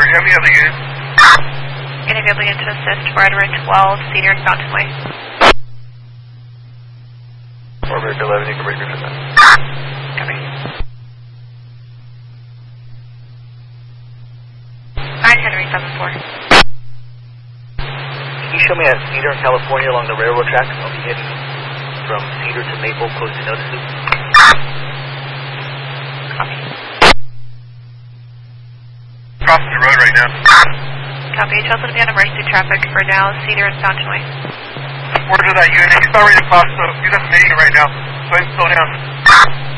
Do you have any other units? Any available unit to assist for Edward 12, Cedar and Fountain Way. Orbit 11, you can bring me for that. Copy. 9 Henry 74. Can you show me at Cedar in California along the railroad track? I'll be heading from Cedar to Maple, close to Notice. Copy. Crossing the road right now. Copy. Tell us to be on emergency traffic for now, Cedar and Fountain Way. Word to that unit. He's not ready to cross, so he's at the meeting right now. Go ahead and slow down.